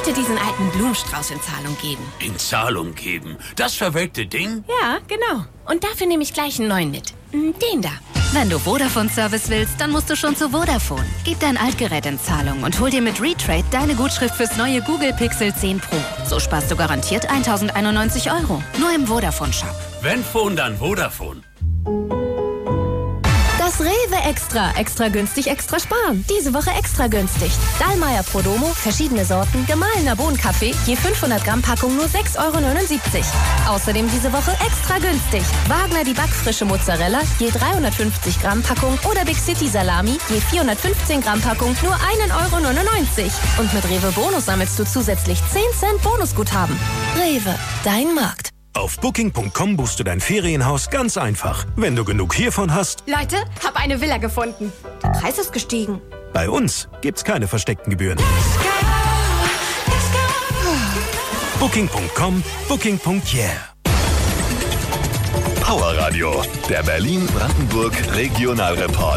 möchte diesen alten Blumenstrauß in Zahlung geben. In Zahlung geben? Das verwelkte Ding? Ja, genau. Und dafür nehme ich gleich einen neuen mit. Den da. Wenn du Vodafone-Service willst, dann musst du schon zu Vodafone. Gib dein Altgerät in Zahlung und hol dir mit Retrade deine Gutschrift fürs neue Google Pixel 10 Pro. So sparst du garantiert 1.091 €. Nur im Vodafone-Shop. Wenn Phone, dann Vodafone. Das Rewe Extra. Extra günstig, extra sparen. Diese Woche extra günstig. Dallmayr Prodomo, verschiedene Sorten, gemahlener Bohnenkaffee, je 500 Gramm Packung nur 6,79 €. Außerdem diese Woche extra günstig. Wagner die backfrische Mozzarella, je 350 Gramm Packung oder Big City Salami, je 415 Gramm Packung nur 1,99 €. Und mit Rewe Bonus sammelst du zusätzlich 10 Cent Bonusguthaben. Rewe, dein Markt. Auf Booking.com buchst du dein Ferienhaus ganz einfach. Wenn du genug hiervon hast... Leute, hab eine Villa gefunden. Der Preis ist gestiegen. Bei uns gibt's keine versteckten Gebühren. Booking.com, Booking.yeah. Power Radio, der Berlin-Brandenburg Regionalreport.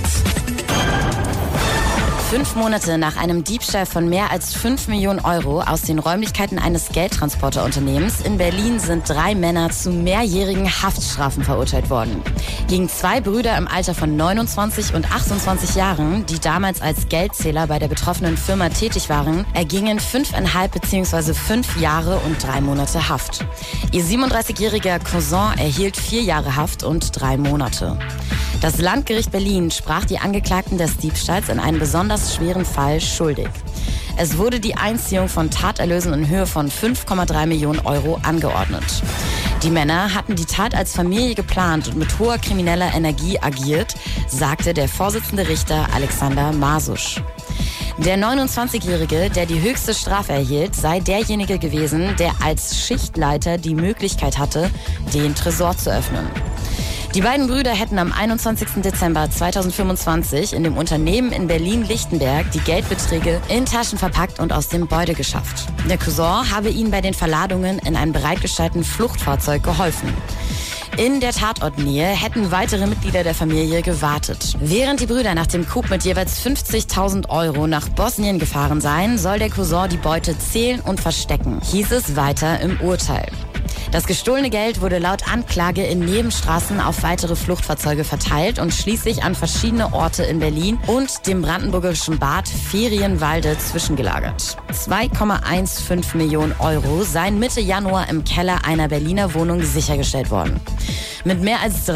5 Monate nach einem Diebstahl von mehr als 5 Millionen € aus den Räumlichkeiten eines Geldtransporterunternehmens in Berlin sind 3 Männer zu mehrjährigen Haftstrafen verurteilt worden. Gegen 2 Brüder im Alter von 29 und 28 Jahren, die damals als Geldzähler bei der betroffenen Firma tätig waren, ergingen 5,5 bzw. 5 Jahre und 3 Monate Haft. Ihr 37-jähriger Cousin erhielt 4 Jahre Haft und 3 Monate. Das Landgericht Berlin sprach die Angeklagten des Diebstahls in einem besonders schweren Fall schuldig. Es wurde die Einziehung von Taterlösen in Höhe von 5,3 Millionen € angeordnet. Die Männer hatten die Tat als Familie geplant und mit hoher krimineller Energie agiert, sagte der Vorsitzende Richter Alexander Masusch. Der 29-Jährige, der die höchste Strafe erhielt, sei derjenige gewesen, der als Schichtleiter die Möglichkeit hatte, den Tresor zu öffnen. Die beiden Brüder hätten am 21. Dezember 2025 in dem Unternehmen in Berlin-Lichtenberg die Geldbeträge in Taschen verpackt und aus dem Gebäude geschafft. Der Cousin habe ihnen bei den Verladungen in einem bereitgestellten Fluchtfahrzeug geholfen. In der Tatortnähe hätten weitere Mitglieder der Familie gewartet. Während die Brüder nach dem Coup mit jeweils 50.000 € nach Bosnien gefahren seien, soll der Cousin die Beute zählen und verstecken, hieß es weiter im Urteil. Das gestohlene Geld wurde laut Anklage in Nebenstraßen auf weitere Fluchtfahrzeuge verteilt und schließlich an verschiedene Orte in Berlin und dem brandenburgischen Bad Ferienwalde zwischengelagert. 2,15 Millionen € seien Mitte Januar im Keller einer Berliner Wohnung sichergestellt worden. Mit mehr als